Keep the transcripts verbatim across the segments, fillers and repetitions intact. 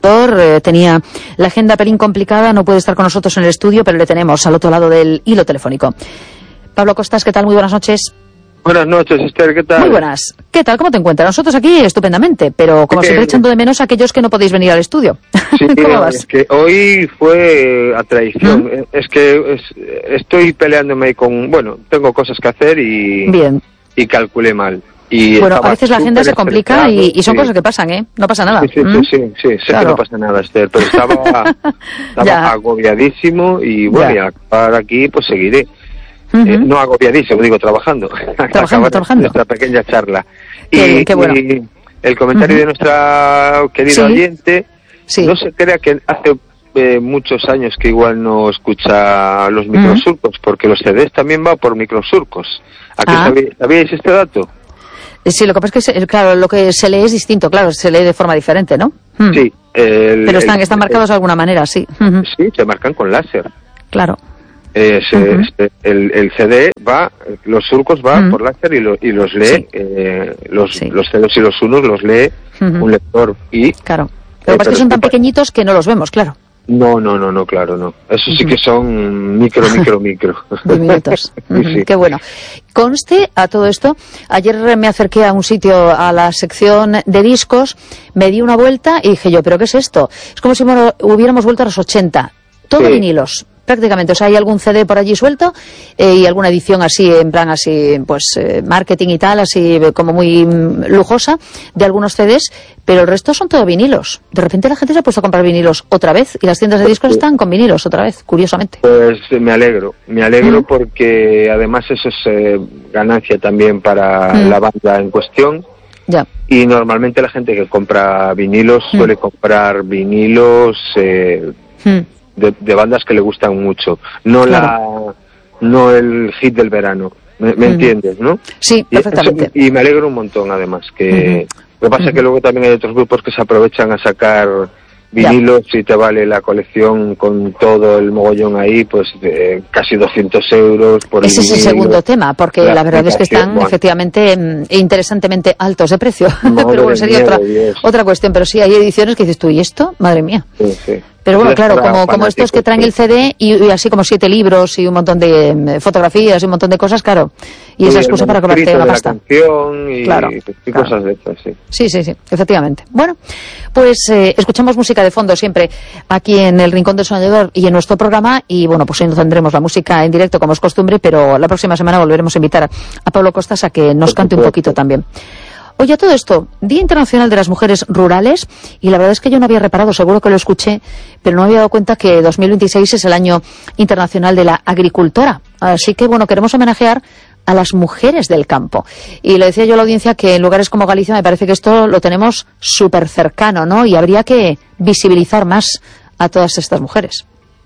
agricultor, eh, tenía la agenda pelín complicada, no puede estar con nosotros en el estudio, pero le tenemos al otro lado del hilo telefónico. Pablo Costas, ¿qué tal? Muy buenas noches. Buenas noches, Esther, ¿qué tal? Muy buenas. ¿Qué tal? ¿Cómo te encuentras? Nosotros aquí estupendamente, pero como siempre echando de menos a aquellos que no podéis venir al estudio. Sí, ¿Cómo vas? Es que hoy fue a traición. ¿Mm? Es que es, estoy peleándome con... Bueno, tengo cosas que hacer y... Bien. Y calculé mal. Y bueno, a veces la agenda se complica y, y son sí. cosas que pasan, ¿eh? No pasa nada. Sí, sí, ¿Mm? sí, sí, sí, sé claro. que no pasa nada, Esther, pero estaba, estaba agobiadísimo y bueno, ya. y para aquí pues seguiré. Uh-huh. Eh, no agobiadísimo, digo, trabajando. Trabajando, trabajando. Nuestra pequeña charla. Qué, y, qué bueno. y el comentario uh-huh. de nuestra querida ¿Sí? oyente, sí. no se crea que hace eh, muchos años que igual no escucha los microsurcos, uh-huh. porque los C Ds también van por microsurcos. ¿A qué ah. sabí, sabíais este dato? Sí, lo que pasa es que, se, claro, lo que se lee es distinto, claro, se lee de forma diferente, ¿no? Hmm. Sí. El, Pero están, el, están marcados el, de alguna manera, sí. Uh-huh. Sí, se marcan con láser. Claro. Eh, se, uh-huh. se, el, el C D va, los surcos van uh-huh. por láser y, lo, y los lee, sí. eh, los, sí. los ceros y los unos los lee uh-huh. un lector. Y, claro. Lo que pasa es que son tan pequeñitos que no los vemos, claro. No, no, no, no, claro, no. Eso sí que son micro, micro, micro. Diminutos. Uh-huh. Sí. Qué bueno. Conste a todo esto, ayer me acerqué a un sitio, a la sección de discos, me di una vuelta y dije yo, ¿pero qué es esto? Es como si bueno, hubiéramos vuelto a los ochenta. Todo sí. vinilos. Prácticamente, o sea, hay algún C D por allí suelto eh, y alguna edición así, en plan así, pues eh, marketing y tal, así como muy mm, lujosa, de algunos C Ds, pero el resto son todo vinilos. De repente la gente se ha puesto a comprar vinilos otra vez y las tiendas de discos están con vinilos otra vez, curiosamente. Pues me alegro, me alegro mm. porque además eso es eh, ganancia también para mm. la banda en cuestión. Ya. Y normalmente la gente que compra vinilos mm. suele comprar vinilos... Eh, mm. De, de bandas que le gustan mucho, no claro. la no el hit del verano, ¿me, me uh-huh. entiendes, no? Sí, perfectamente. Y, eso, y me alegro un montón, además, que uh-huh. lo que pasa es uh-huh. que luego también hay otros grupos que se aprovechan a sacar vinilos ya. Y te vale la colección con todo el mogollón ahí, pues de casi doscientos euros por el Ese vinilo. Es el segundo tema, porque la, la verdad es que están bueno. efectivamente interesantemente altos de precio, Madre pero bueno, sería otra, Dios. otra cuestión, pero sí hay ediciones que dices tú, ¿y esto? Madre mía. Sí, sí. Pero bueno, claro, como, como estos que traen el C D y, y así como siete libros y un montón de um, fotografías y un montón de cosas, claro. Y sí, esa excusa para cobrarte una pasta. La canción y, claro, y claro. cosas de esas, sí. Sí, sí, sí, efectivamente. Bueno, pues eh, escuchamos música de fondo siempre aquí en el Rincón del Soñador y en nuestro programa y bueno, pues hoy no tendremos la música en directo como es costumbre, pero la próxima semana volveremos a invitar a, a Pablo Costas a que nos cante un poquito también. Oye, a todo esto, Día Internacional de las Mujeres Rurales, y la verdad es que yo no había reparado, seguro que lo escuché, pero no me había dado cuenta que dos mil veintiséis es el año internacional de la agricultora. Así que, bueno, queremos homenajear a las mujeres del campo. Y le decía yo a la audiencia que en lugares como Galicia me parece que esto lo tenemos súper cercano, ¿no? Y habría que visibilizar más a todas estas mujeres.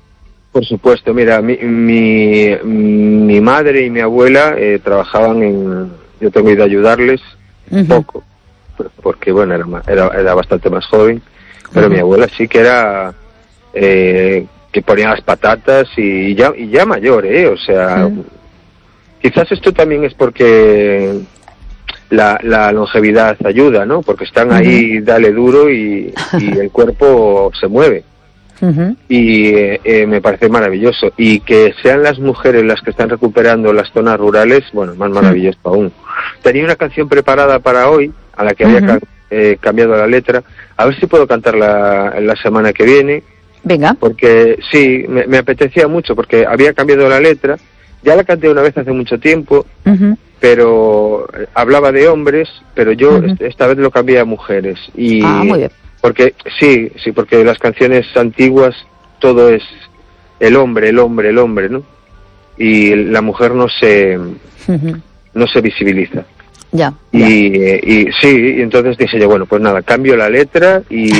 Por supuesto, mira, mi, mi, mi madre y mi abuela eh, trabajaban en... Yo tengo ido a ayudarles, Uh-huh. poco, porque bueno, era, era, era bastante más joven, pero uh-huh. mi abuela sí que era eh, que ponía las patatas y ya, y ya mayor, eh, o sea, uh-huh. quizás esto también es porque la, la longevidad ayuda, ¿no? Porque están uh-huh. ahí, dale duro y, y el cuerpo se mueve. Uh-huh. Y eh, eh, me parece maravilloso, y que sean las mujeres las que están recuperando las zonas rurales, bueno, más maravilloso uh-huh. aún. Tenía una canción preparada para hoy a la que uh-huh. había eh, cambiado la letra, a ver si puedo cantarla la semana que viene. Venga. Porque sí, me, me apetecía mucho porque había cambiado la letra, ya la canté una vez hace mucho tiempo, uh-huh. pero hablaba de hombres, pero yo uh-huh. esta vez lo cambié a mujeres. Y ah, muy bien. Porque sí, sí, porque las canciones antiguas todo es el hombre, el hombre, el hombre, ¿no? Y la mujer no se uh-huh. no se visibiliza. Ya. Y, ya. y sí, y entonces dije yo, bueno, pues nada, cambio la letra y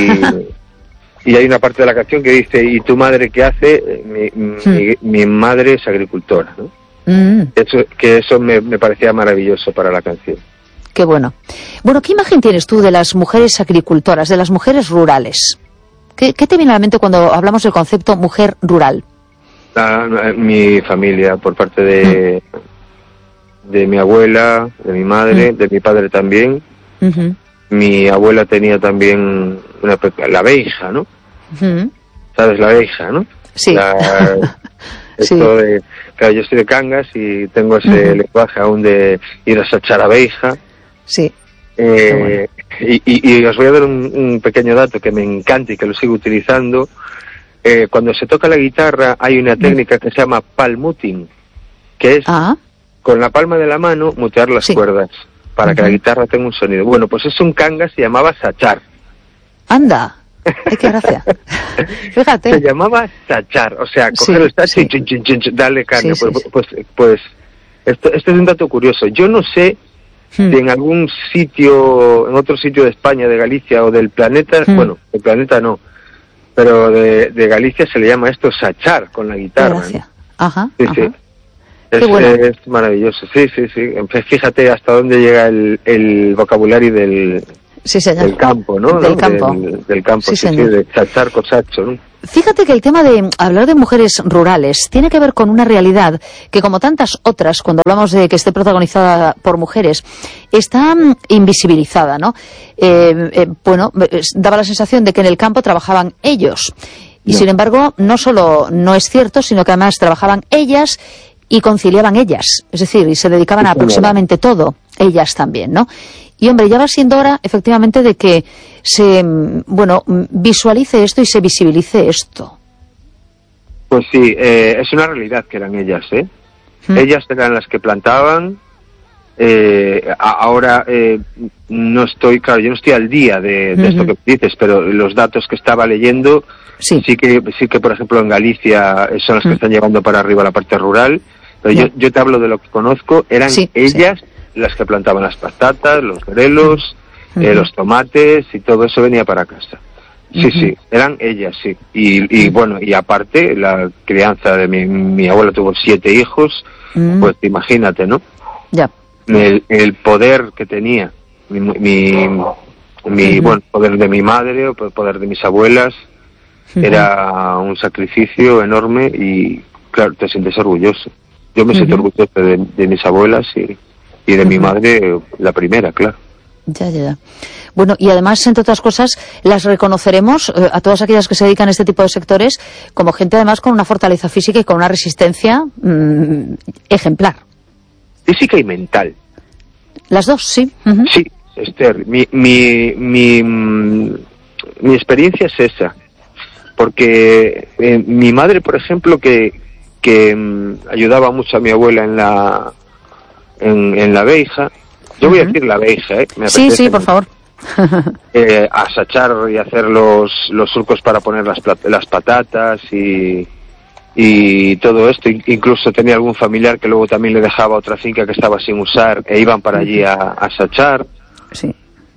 y hay una parte de la canción que dice, ¿y tu madre qué hace? Mi, uh-huh. mi, mi madre es agricultora, ¿no? Uh-huh. Eso, que eso me, me parecía maravilloso para la canción. Qué bueno. Bueno, ¿qué imagen tienes tú de las mujeres agricultoras, de las mujeres rurales? ¿Qué, qué te viene a la mente cuando hablamos del concepto mujer rural? La, mi familia, por parte de, mm. de mi abuela, de mi madre, mm. de mi padre también. Uh-huh. Mi abuela tenía también una la abeja, ¿no? Uh-huh. ¿Sabes la abeja, no? Sí. La, esto sí. De, claro, yo estoy de Cangas y tengo ese uh-huh. lenguaje aún de ir a sachar abeja. Sí. Eh, bueno. y, y, y os voy a dar un, un pequeño dato que me encanta y que lo sigo utilizando. Eh, cuando se toca la guitarra hay una técnica uh-huh. que se llama palmuting, que es uh-huh. con la palma de la mano mutear las sí. cuerdas para uh-huh. que la guitarra tenga un sonido. Bueno, pues es un Cangas, se llamaba sachar. ¡Anda! ¡Ay, qué gracia! Fíjate. Se llamaba sachar, o sea, coger sí, el sacho sí. y chin, chin, chin, darle carne. Sí, pues, sí, pues, pues, pues esto, esto es un dato curioso. Yo no sé hmm. si en algún sitio, en otro sitio de España, de Galicia o del planeta, hmm. bueno, del planeta no, pero de, de Galicia se le llama esto sachar con la guitarra. Gracias. ¿No? Ajá, sí, ajá. Sí. Es, bueno. es maravilloso, sí, sí, sí. Fíjate hasta dónde llega el, el vocabulario del, sí, señor. del campo, ¿no? Del ¿no? campo. Del, del campo, sí, sí, sí, señor. de chachar cosacho, ¿no? Fíjate que el tema de hablar de mujeres rurales tiene que ver con una realidad que, como tantas otras, cuando hablamos de que esté protagonizada por mujeres, está invisibilizada, ¿no? Eh, eh, bueno, daba la sensación de que en el campo trabajaban ellos. Y, no. sin embargo, no solo no es cierto, sino que además trabajaban ellas y conciliaban ellas, es decir, y se dedicaban a aproximadamente todo, ellas también, ¿no? Y hombre, ya va siendo hora, efectivamente, de que se, bueno, visualice esto y se visibilice esto. Pues sí, eh, es una realidad que eran ellas, ¿eh? ¿Mm? Ellas eran las que plantaban, eh, ahora eh, no estoy, claro, yo no estoy al día de, de uh-huh. esto que dices, pero los datos que estaba leyendo, sí, sí que, sí que por ejemplo en Galicia son las que uh-huh. están llevando para arriba la parte rural. Pero yo, yo te hablo de lo que conozco, eran sí, ellas sí. las que plantaban las patatas, los grelos, uh-huh. eh, los tomates y todo eso venía para casa. Sí, uh-huh. sí, eran ellas, sí. Y, y uh-huh. bueno, y aparte, la crianza de mi, mi abuela tuvo siete hijos, uh-huh. pues imagínate, ¿no? Ya. El, el poder que tenía, mi, mi, mi uh-huh. bueno, poder de mi madre, o el poder de mis abuelas, uh-huh. era un sacrificio enorme y, claro, te sientes orgulloso. Yo me uh-huh. siento orgulloso de, de mis abuelas y, y de uh-huh. mi madre, la primera, claro. Ya, ya, ya. Bueno, y además, entre otras cosas, las reconoceremos eh, a todas aquellas que se dedican a este tipo de sectores como gente, además, con una fortaleza física y con una resistencia mmm, ejemplar. Física y mental. Las dos, sí. Uh-huh. Sí, Esther, mi, mi, mi, mi experiencia es esa. Porque eh, mi madre, por ejemplo, que... que um, ayudaba mucho a mi abuela en la en, en la abeja. Yo uh-huh. voy a decir la abeja, ¿eh? Me sí, sí, por favor. eh, a sachar y hacer los, los surcos para poner las, las patatas y, y todo esto. Incluso tenía algún familiar que luego también le dejaba otra finca que estaba sin usar e iban para allí a, a sachar. Sí.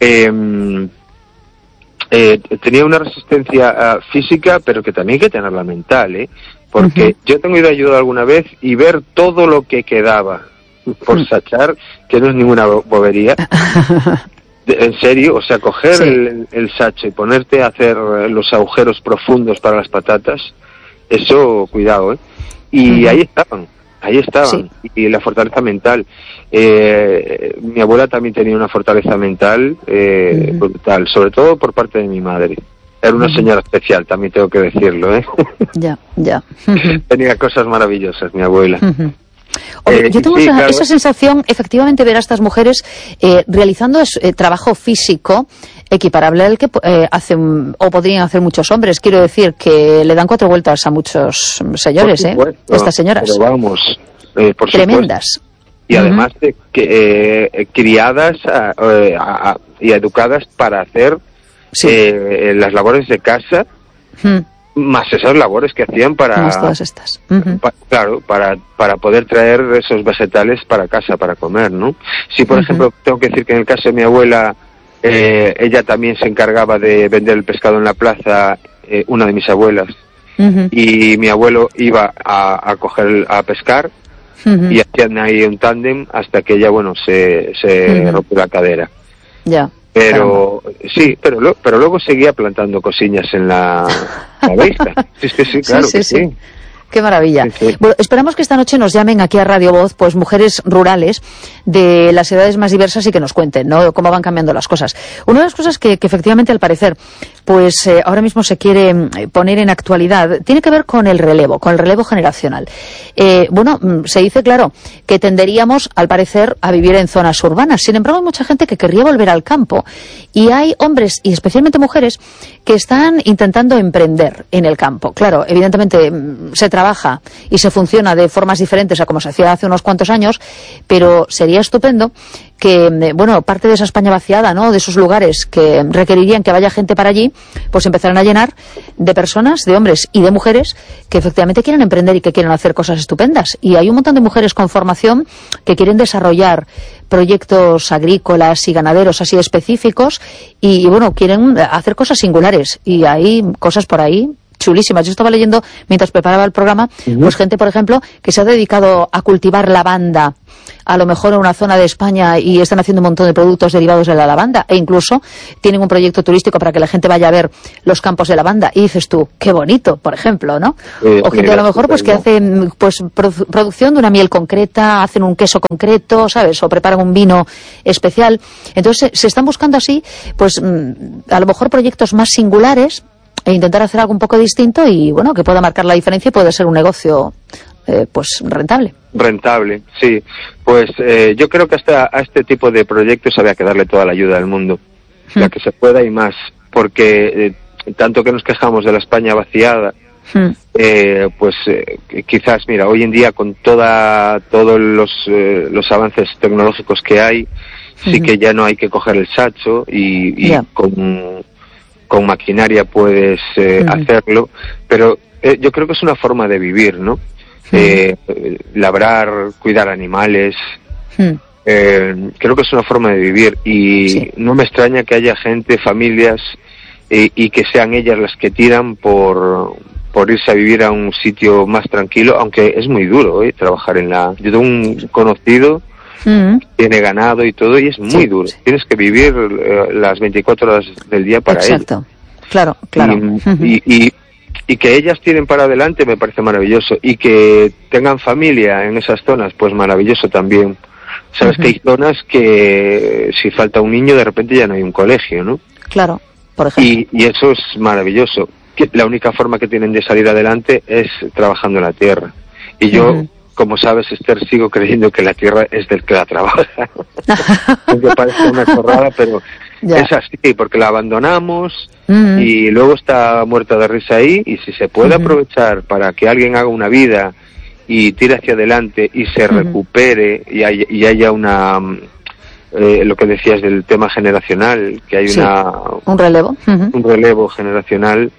Eh, eh, tenía una resistencia uh, física, pero que también hay que tenerla mental, ¿eh? Porque uh-huh. yo tengo ido a ayudar alguna vez y ver todo lo que quedaba por uh-huh. sachar, que no es ninguna bobería. De, en serio, o sea, coger sí. el, el sacho y ponerte a hacer los agujeros profundos para las patatas, eso, cuidado, ¿eh? Y uh-huh. ahí estaban, ahí estaban. Sí. Y, y la fortaleza mental. Eh, mi abuela también tenía una fortaleza mental eh, uh-huh. brutal, sobre todo por parte de mi madre. Era una señora especial, también tengo que decirlo, ¿eh? Ya, ya. Tenía cosas maravillosas, mi abuela. Uh-huh. Oye, eh, yo tengo sí, esa, claro. esa sensación, efectivamente, ver a estas mujeres eh, realizando es, eh, trabajo físico equiparable al que eh, hacen o podrían hacer muchos hombres. Quiero decir que le dan cuatro vueltas a muchos señores, ¿eh? Estas señoras. Pero vamos, eh, por tremendas. Supuesto. Y además uh-huh. de que, eh, criadas a, a, a, y educadas para hacer sí. eh, las labores de casa, uh-huh. más esas labores que hacían para... Más todas estas. Uh-huh. Pa, claro, para, para poder traer esos vegetales para casa, para comer, ¿no? Si, por uh-huh. ejemplo, tengo que decir que en el caso de mi abuela, eh, ella también se encargaba de vender el pescado en la plaza, eh, una de mis abuelas, uh-huh. y mi abuelo iba a, a coger, a pescar, uh-huh. y hacían ahí un tándem hasta que ella, bueno, se, se uh-huh. rompió la cadera. Ya. Pero Caramba. sí, pero lo, pero luego seguía plantando cosillas en la, la abeja. Sí, sí, sí, claro sí, que sí, sí. sí. Qué maravilla. Sí, sí. Bueno, esperamos que esta noche nos llamen aquí a Radio Voz, pues mujeres rurales de las edades más diversas y que nos cuenten, ¿no?, cómo van cambiando las cosas. Una de las cosas que, que efectivamente, al parecer, pues eh, ahora mismo se quiere poner en actualidad, tiene que ver con el relevo, con el relevo generacional. Eh, bueno, se dice, claro, que tenderíamos, al parecer, a vivir en zonas urbanas. Sin embargo, hay mucha gente que querría volver al campo. Y hay hombres, y especialmente mujeres, que están intentando emprender en el campo. Claro, evidentemente se trabaja y se funciona de formas diferentes a como se hacía hace unos cuantos años, pero sería estupendo que, bueno, parte de esa España vaciada, ¿no?, de esos lugares que requerirían que vaya gente para allí, pues empezaran a llenar de personas, de hombres y de mujeres que efectivamente quieren emprender y que quieren hacer cosas estupendas. Y hay un montón de mujeres con formación que quieren desarrollar proyectos agrícolas y ganaderos así específicos y, y bueno, quieren hacer cosas singulares. Y hay cosas por ahí chulísimas. Yo estaba leyendo, mientras preparaba el programa, uh-huh. pues gente, por ejemplo, que se ha dedicado a cultivar lavanda, a lo mejor en una zona de España, y están haciendo un montón de productos derivados de la lavanda, e incluso tienen un proyecto turístico para que la gente vaya a ver los campos de lavanda, y dices tú, qué bonito, por ejemplo, ¿no? Eh, o gente a lo mejor pues que hacen pues produ- producción de una miel concreta, hacen un queso concreto, ¿sabes? O preparan un vino especial. Entonces se están buscando así, pues a lo mejor proyectos más singulares, e intentar hacer algo un poco distinto y, bueno, que pueda marcar la diferencia y puede ser un negocio, eh, pues, rentable. Rentable, sí. Pues eh, yo creo que hasta a este tipo de proyectos había que darle toda la ayuda del mundo, hmm. la que se pueda y más, porque eh, tanto que nos quejamos de la España vaciada, hmm. eh, pues eh, quizás, mira, hoy en día con toda todos los, eh, los avances tecnológicos que hay, sí hmm. que ya no hay que coger el sacho y, y yeah. con... con maquinaria puedes eh, mm. hacerlo, pero eh, yo creo que es una forma de vivir, ¿no? Mm. Eh, labrar, cuidar animales, mm. eh, creo que es una forma de vivir y sí. no me extraña que haya gente, familias, eh, y que sean ellas las que tiran por, por irse a vivir a un sitio más tranquilo, aunque es muy duro, ¿eh? Trabajar en la... Yo tengo un conocido Mm. tiene ganado y todo, y es muy sí, duro. Sí. Tienes que vivir eh, las veinticuatro horas del día para ello. Exacto, claro, claro. Y, uh-huh. y, y, y que ellas tienen para adelante me parece maravilloso. Y que tengan familia en esas zonas, pues maravilloso también. Sabes uh-huh. que hay zonas que si falta un niño de repente ya no hay un colegio, ¿no? Claro, por ejemplo. Y, y eso es maravilloso. Que la única forma que tienen de salir adelante es trabajando en la tierra. Y yo... Uh-huh. Como sabes, Esther, sigo creyendo que la tierra es del que la trabaja. Me parece una chorrada, pero ya. es así, porque la abandonamos mm. y luego está muerta de risa ahí, y si se puede mm-hmm. aprovechar para que alguien haga una vida y tire hacia adelante y se mm-hmm. recupere y, hay, y haya una... Eh, lo que decías del tema generacional, que hay sí. una... Un relevo. Mm-hmm. Un relevo generacional.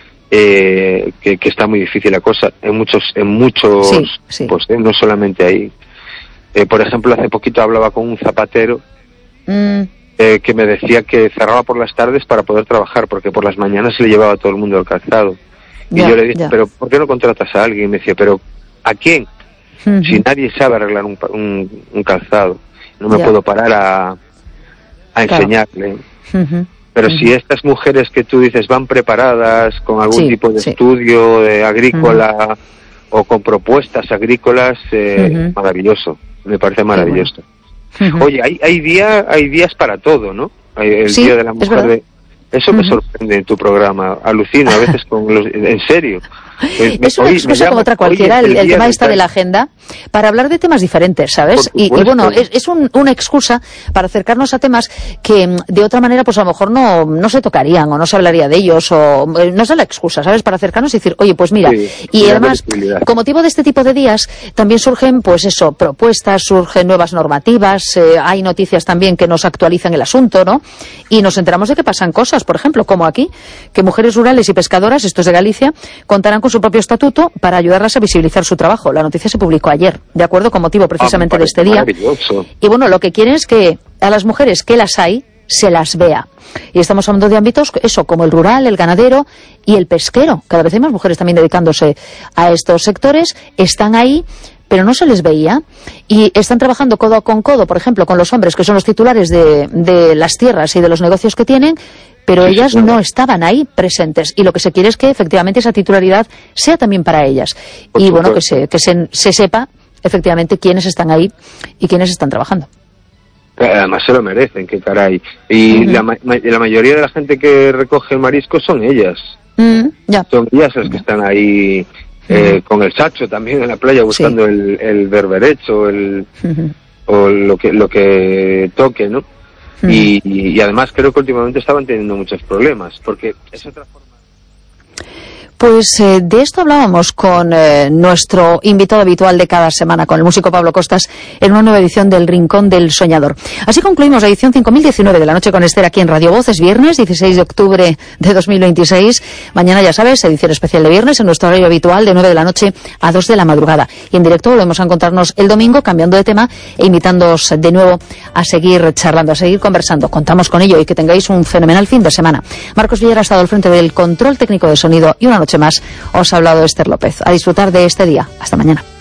Eh, que, que está muy difícil la cosa en muchos en muchos sí, sí. pues eh, no solamente ahí, eh, por ejemplo hace poquito hablaba con un zapatero mm. eh, que me decía que cerraba por las tardes para poder trabajar porque por las mañanas se le llevaba a todo el mundo el calzado y ya, yo le dije ya. pero ¿por qué no contratas a alguien? Y me decía, pero ¿a quién? Mm-hmm. Si nadie sabe arreglar un, un, un calzado, no me ya. puedo parar a, a enseñarle. Claro. Mm-hmm. Pero uh-huh. si estas mujeres que tú dices van preparadas con algún sí, tipo de sí. estudio de agrícola uh-huh. o con propuestas agrícolas, eh, uh-huh. maravilloso, me parece maravilloso. Uh-huh. Oye, hay, hay, día, hay días para todo, ¿no? Hay el sí, Día de la Mujer. De... Eso uh-huh. me sorprende en tu programa, alucino a veces con los... En serio. Pues es una excusa llama, como otra cualquiera, oye, el, el tema está de la agenda, para hablar de temas diferentes, ¿sabes? Y, y bueno, es, es un, una excusa para acercarnos a temas que de otra manera pues a lo mejor no, no se tocarían o no se hablaría de ellos, o no es la excusa, ¿sabes? Para acercarnos y decir, oye, pues mira, sí, y además, con motivo de este tipo de días, también surgen, pues eso, propuestas, surgen nuevas normativas, eh, hay noticias también que nos actualizan el asunto, ¿no? Y nos enteramos de que pasan cosas, por ejemplo, como aquí, que mujeres rurales y pescadoras, esto es de Galicia, contarán con su propio estatuto para ayudarlas a visibilizar su trabajo. La noticia se publicó ayer, de acuerdo, con motivo precisamente ah, de este día. Y bueno, lo que quieren es que a las mujeres que las hay, se las vea. Y estamos hablando de ámbitos, eso, como el rural, el ganadero y el pesquero. Cada vez hay más mujeres también dedicándose a estos sectores, están ahí, pero no se les veía, y están trabajando codo con codo, por ejemplo, con los hombres que son los titulares de, de las tierras y de los negocios que tienen, pero sí, ellas sí, claro. no estaban ahí presentes, y lo que se quiere es que efectivamente esa titularidad sea también para ellas. Por y supuesto. bueno, que se, que se, se sepa efectivamente quiénes están ahí y quiénes están trabajando. Además se lo merecen, qué caray. Y uh-huh. la, ma- la mayoría de la gente que recoge el marisco son ellas. Mm, ya. Son ellas las que están ahí eh, uh-huh. con el sacho también en la playa buscando sí. el, el berberecho, el, uh-huh. o lo que lo que toque, ¿no? Uh-huh. Y, y además creo que últimamente estaban teniendo muchos problemas, porque es otra forma. Pues eh, de esto hablábamos con eh, nuestro invitado habitual de cada semana, con el músico Pablo Costas, en una nueva edición del Rincón del Soñador. Así concluimos la edición cinco mil diecinueve de La Noche con Esther aquí en Radio Voz. Es viernes, dieciséis de octubre de dos mil veintiséis. Mañana, ya sabes, edición especial de viernes en nuestro horario habitual de nueve de la noche a dos de la madrugada. Y en directo volvemos a encontrarnos el domingo, cambiando de tema e invitándoos de nuevo a seguir charlando, a seguir conversando. Contamos con ello y que tengáis un fenomenal fin de semana. Marcos Villera ha estado al frente del control técnico de sonido y una noche más os ha hablado Esther López. A disfrutar de este día. Hasta mañana.